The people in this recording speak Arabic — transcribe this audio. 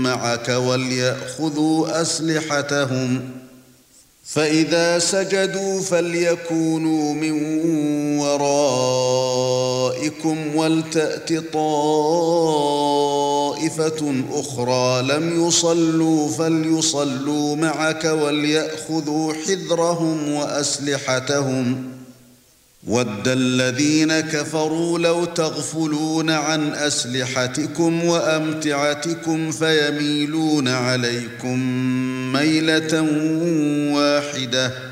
معك وليأخذوا أسلحتهم فإذا سجدوا فليكونوا من ورائكم ولتأت طائفة أخرى لم يصلوا فليصلوا معك وليأخذوا حذرهم وأسلحتهم وَدَّ الَّذِينَ كَفَرُوا لَوْ تَغْفُلُونَ عَنْ أَسْلِحَتِكُمْ وَأَمْتِعَتِكُمْ فَيَمِيلُونَ عَلَيْكُمْ مَيْلَةً وَاحِدَةً